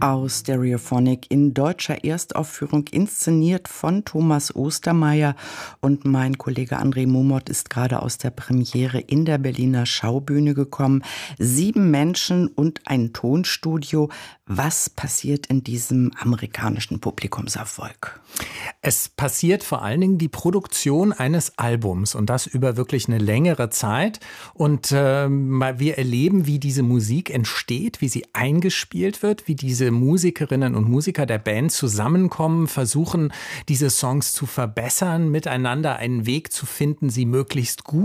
aus Stereophonic in deutscher Erstaufführung, inszeniert von Thomas Ostermeier. Und mein Kollege André Momot ist gerade aus der Premiere in der Berliner Schaubühne gekommen. 7 Menschen und ein Tonstudio. Was passiert in diesem amerikanischen Publikumserfolg? Es passiert vor allen Dingen die Produktion eines Albums und das über wirklich eine längere Zeit. Und wir erleben, wie diese Musik entsteht, wie sie eingespielt wird, wie diese Musikerinnen und Musiker der Band zusammenkommen, versuchen, diese Songs zu verbessern, miteinander einen Weg zu finden, sie möglichst gut